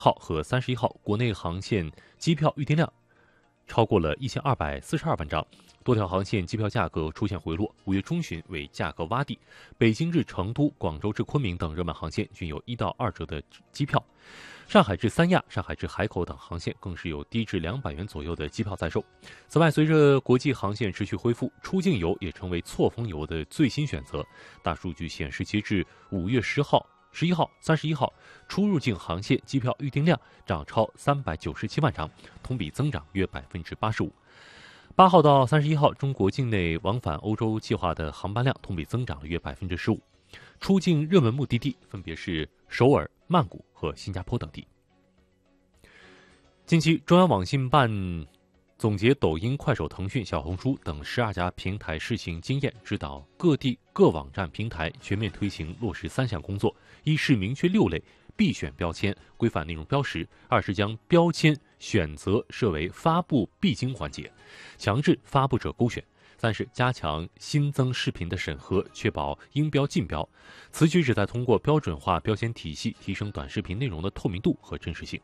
号和31号国内航线机票预订量超过了1242万张，多条航线机票价格出现回落，5月中旬为价格洼地。北京至成都、广州至昆明等热门航线均有1到2折的机票，上海至三亚、上海至海口等航线更是有低至200元左右的机票在售。此外，随着国际航线持续恢复，出境游也成为错峰游的最新选择。大数据显示，截至5月10号、11号、31号，出入境航线机票预订量涨超397万张，同比增长约85%。8号到31号，中国境内往返欧洲计划的航班量同比增长了约15%。出境热门目的地分别是首尔、曼谷和新加坡等地。近期，中央网信办总结抖音、快手、腾讯、小红书等12家平台试行经验，指导各地各网站平台全面推行落实3项工作：一是明确6类必选标签，规范内容标识；二是将标签选择设为发布必经环节，强制发布者勾选；三是加强新增视频的审核，确保应标尽标。此举旨在通过标准化标签体系，提升短视频内容的透明度和真实性。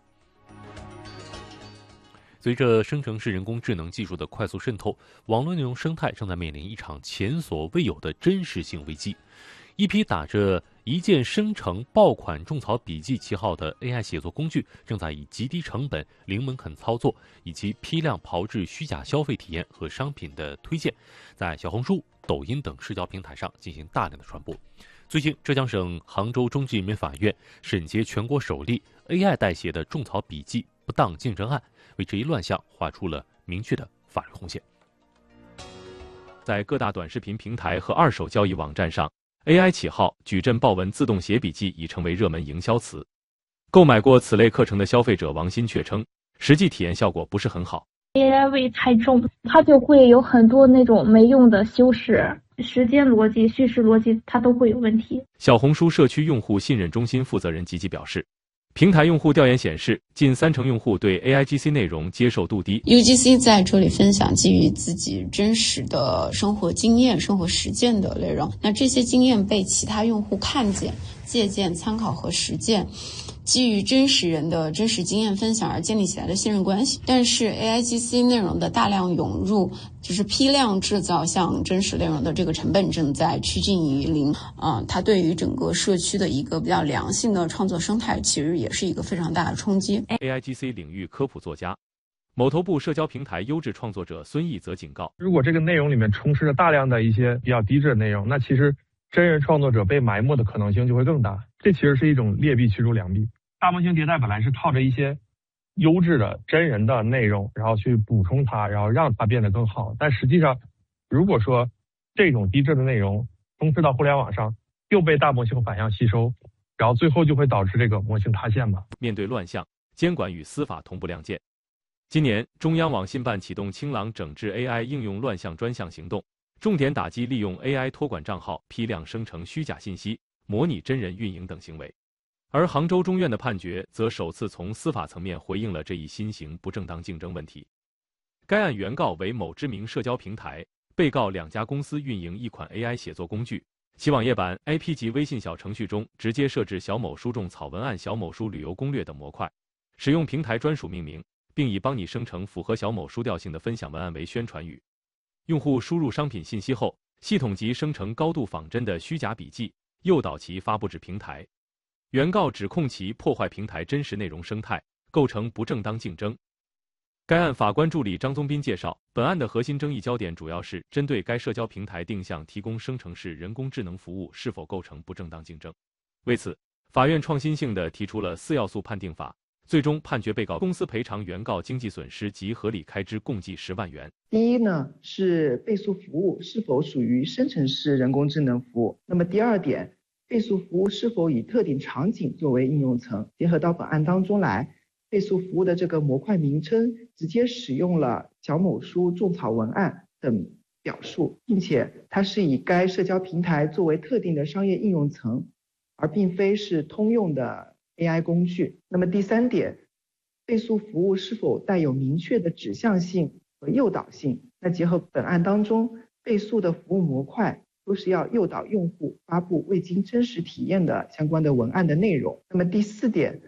随着生成式人工智能技术的快速渗透，网络内容生态正在面临一场前所未有的真实性危机。一批打着一键生成爆款种草笔记旗号的 AI 写作工具，正在以极低成本、零门槛操作以及批量炮制虚假消费体验和商品的推荐，在小红书、抖音等社交平台上进行大量的传播。最近，浙江省杭州中级人民法院审结全国首例 AI 代写的种草笔记不当竞争案，为这一乱象画出了明确的法律红线。在各大短视频平台和二手交易网站上，AI 起号矩阵爆文自动写笔记已成为热门营销词。购买过此类课程的消费者王鑫却称，实际体验效果不是很好。 AI 味太重，它就会有很多那种没用的修饰，时间逻辑、叙事逻辑它都会有问题。 小红书社区用户信任中心负责人吉吉表示，平台用户调研显示，近30%用户对 AIGC 内容接受度低。 UGC 在这里分享基于自己真实的生活经验、生活实践的内容，那这些经验被其他用户看见、借鉴、参考和实践，基于真实人的真实经验分享而建立起来的信任关系。但是 AIGC 内容的大量涌入，就是批量制造像真实内容的这个成本正在趋近于零。它对于整个社区的一个比较良性的创作生态，其实也是一个非常大的冲击。 AIGC 领域科普作家、某头部社交平台优质创作者孙毅则警告， 如果这个内容里面充斥着大量的一些比较低质的内容，那其实真人创作者被埋没的可能性就会更大。这其实是一种劣币驱逐良币。大模型迭代本来是靠着一些优质的真人的内容，然后去补充它，然后让它变得更好。但实际上，如果说这种低质的内容充斥到互联网上，又被大模型反向吸收，然后最后就会导致这个模型塌陷吧。 面对乱象，监管与司法同步亮剑。今年，中央网信办启动清朗整治 AI 应用乱象专项行动，重点打击利用 AI 托管账号批量生成虚假信息、模拟真人运营等行为。而杭州中院的判决则首次从司法层面回应了这一新型不正当竞争问题。该案原告为某知名社交平台，被告2家公司运营一款 AI 写作工具，其网页版 IP 级微信小程序中直接设置小某书种草文案、小某书旅游攻略等模块，使用平台专属命名，并以帮你生成符合小某书调性的分享文案为宣传语。用户输入商品信息后，系统即生成高度仿真的虚假笔记，诱导其发布至平台。原告指控其破坏平台真实内容生态，构成不正当竞争。该案法官助理张宗斌介绍，本案的核心争议焦点主要是针对该社交平台定向提供生成式人工智能服务是否构成不正当竞争。为此，法院创新性地提出了4要素判定法，最终判决被告公司赔偿原告经济损失及合理开支共计10万元。 第一呢，是倍速服务是否属于生成式人工智能服务。那么第二点，倍速服务是否以特定场景作为应用层。结合到本案当中来，倍速服务的这个模块名称直接使用了小某书种草文案等表述，并且它是以该社交平台作为特定的商业应用层，而并非是通用的 AI 工具。那么第三点，倍速服务是否带有明确的指向性和诱导性。那结合本案当中，倍速的服务模块都是要诱导用户发布未经真实体验的相关的文案的内容。那么第四点，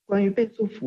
关于倍速服